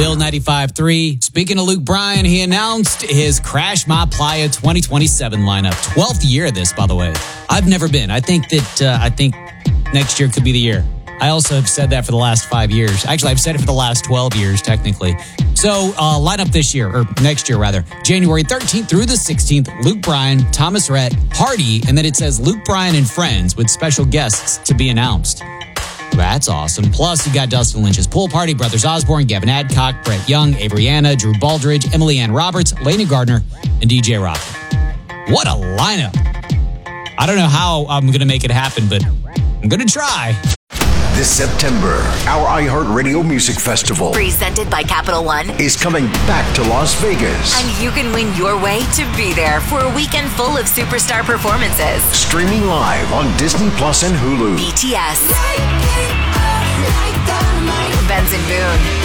Bill 95.3. Speaking of Luke Bryan, he announced his Crash My Playa 2027 lineup. 12th year of this, by the way. I've never been. I think next year could be the year. I also have said that for the last 5 years. Actually, I've said it for the last 12 years, technically. So, lineup this year, or next year, rather. January 13th through the 16th, Luke Bryan, Thomas Rhett, Hardy, and then it says Luke Bryan and Friends with special guests to be announced. That's awesome. Plus, you got Dustin Lynch's Pool Party, Brothers Osborne, Gavin Adcock, Brett Young, Abriana, Drew Baldridge, Emily Ann Roberts, Lena Gardner, and DJ Rock. What a lineup. I don't know how I'm going to make it happen, but I'm going to try. This September, our iHeartRadio Music Festival, presented by Capital One, is coming back to Las Vegas. And you can win your way to be there for a weekend full of superstar performances. Streaming live on Disney Plus and Hulu. BTS, Benson Boone,